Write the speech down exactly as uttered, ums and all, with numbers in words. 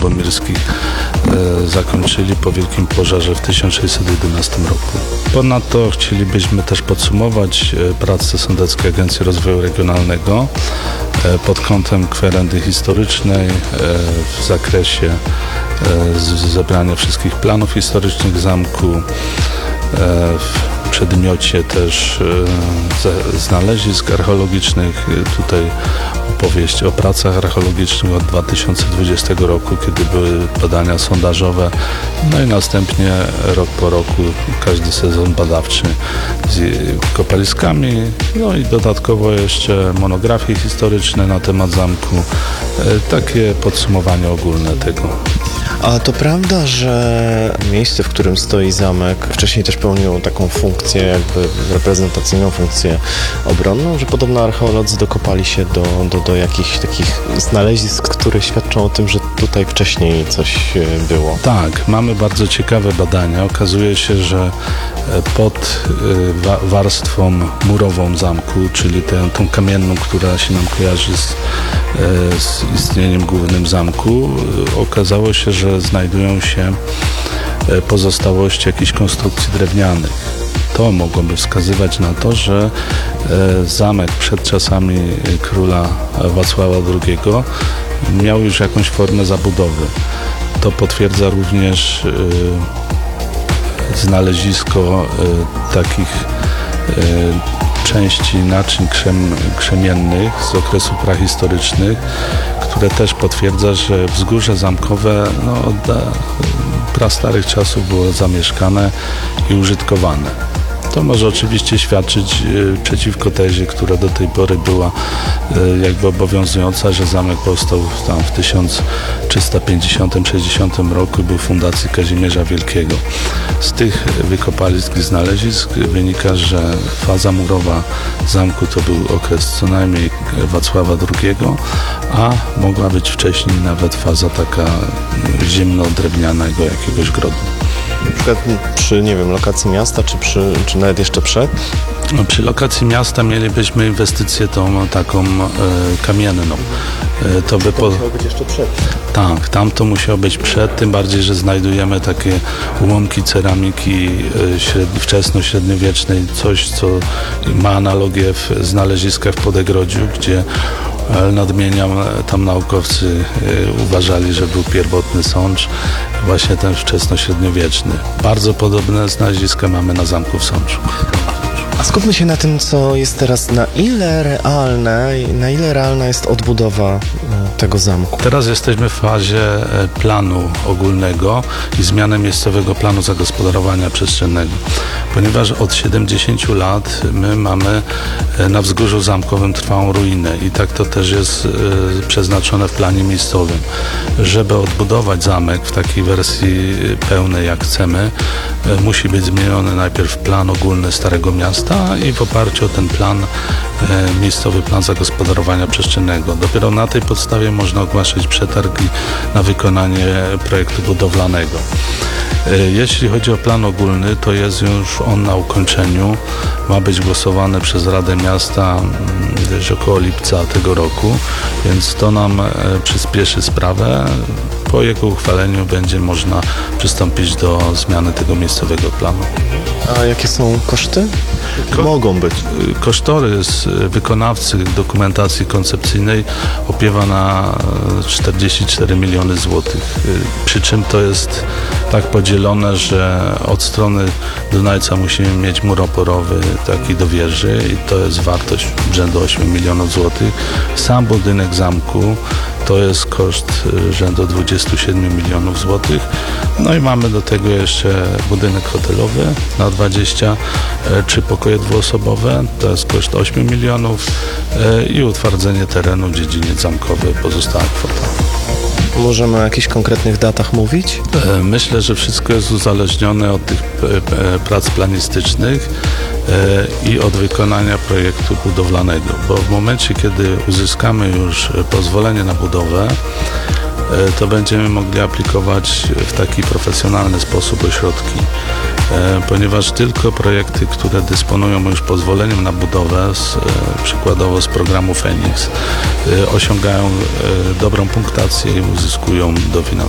lubomirskich e, zakończyli po wielkim pożarze w tysiąc sześćset jedenastym roku. Ponadto chcielibyśmy też podsumować e, pracę Sądeckiej Agencji Rozwoju Regionalnego e, pod kątem kwerendy historycznej e, w zakresie e, z, zebrania wszystkich planów historycznych zamku, e, w przedmiocie też e, znalezisk archeologicznych. Tutaj opowieść o pracach archeologicznych od dwa tysiące dwudziestego roku, kiedy były badania sondażowe, no i następnie rok po roku każdy sezon badawczy z kopaliskami, no i dodatkowo jeszcze monografie historyczne na temat zamku. E, takie podsumowanie ogólne tego. A to prawda, że miejsce, w którym stoi zamek, wcześniej też pełniło taką funkcję, jakby reprezentacyjną funkcję obronną, że podobno archeolodzy dokopali się do, do, do jakichś takich znalezisk, które świadczą o tym, że tutaj wcześniej coś było? Tak, mamy bardzo ciekawe badania. Okazuje się, że pod warstwą murową zamku, czyli tę, tą kamienną, która się nam kojarzy z, z istnieniem głównym zamku, okazało się, że znajdują się pozostałości jakichś konstrukcji drewnianych. To mogłoby wskazywać na to, że zamek przed czasami króla Wacława drugiego miał już jakąś formę zabudowy. To potwierdza również znalezisko takich części naczyń krzem, krzemiennych z okresów prahistorycznych, które też potwierdza, że wzgórze zamkowe no, od prastarych czasów było zamieszkane i użytkowane. To może oczywiście świadczyć e, przeciwko tezie, która do tej pory była e, jakby obowiązująca, że zamek powstał tam w tysiąc trzysta pięćdziesiątym sześćdziesiątym roku, był fundacji Kazimierza Wielkiego. Z tych wykopalisk i znalezisk wynika, że faza murowa zamku to był okres co najmniej Wacława drugiego, a mogła być wcześniej nawet faza taka ziemno-drewnianego jakiegoś grodu. Na przykład przy, nie wiem, lokacji miasta, czy, przy, czy nawet jeszcze przed? No, przy lokacji miasta mielibyśmy inwestycję tą taką e, kamienną. E, to by to po... musiało być jeszcze przed. Tak, tam to musiało być przed, tym bardziej, że znajdujemy takie ułamki ceramiki e, śred... wczesno-średniowiecznej, coś co ma analogię w znaleziskach w Podegrodziu, gdzie nadmieniam, tam naukowcy e, uważali, że był pierwotny sącz, właśnie ten wczesno-średniowieczny. Bardzo podobne znaleziska mamy na zamku w Sączu. A skupmy się na tym, co jest teraz, na ile realne, na ile realna jest odbudowa tego zamku. Teraz jesteśmy w fazie planu ogólnego i zmiany miejscowego planu zagospodarowania przestrzennego, ponieważ od siedemdziesięciu lat my mamy na wzgórzu zamkowym trwałą ruinę i tak to też jest przeznaczone w planie miejscowym. Żeby odbudować zamek w takiej wersji pełnej, jak chcemy, musi być zmieniony najpierw plan ogólny Starego Miasta i w oparciu o ten plan, e, miejscowy plan zagospodarowania przestrzennego. Dopiero na tej podstawie można ogłaszać przetargi na wykonanie projektu budowlanego. E, jeśli chodzi o plan ogólny, to jest już on na ukończeniu. Ma być głosowany przez Radę Miasta gdzieś około lipca tego roku, więc to nam e, przyspieszy sprawę. Po jego uchwaleniu będzie można przystąpić do zmiany tego miejscowego planu. A jakie są koszty? Ko- Mogą być. Kosztorys wykonawcy dokumentacji koncepcyjnej opiewa na czterdzieści cztery miliony złotych. Przy czym to jest tak podzielone, że od strony Dunajca musimy mieć mur oporowy taki do wieży i to jest wartość rzędu ośmiu milionów złotych. Sam budynek zamku to jest koszt rzędu dwudziestu siedmiu milionów złotych. No i mamy do tego jeszcze budynek hotelowy na dwadzieścia trzy pokoje dwuosobowe, to jest koszt ośmiu milionów i utwardzenie terenu w dziedzinie zamkowej pozostała kwota. Możemy o jakichś konkretnych datach mówić? Myślę, że wszystko jest uzależnione od tych prac planistycznych i od wykonania projektu budowlanego, bo w momencie, kiedy uzyskamy już pozwolenie na budowę, to będziemy mogli aplikować w taki profesjonalny sposób o środki, ponieważ tylko projekty, które dysponują już pozwoleniem na budowę, z, przykładowo z programu Feniks, osiągają dobrą punktację i uzyskują dofinansowanie.